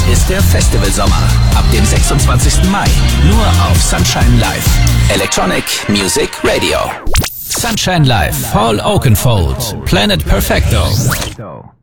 ist der Festivalsommer. Ab dem 26. Mai. Nur auf Sunshine Live. Electronic Music Radio. Sunshine Live, Paul Oakenfold, Planet Perfecto.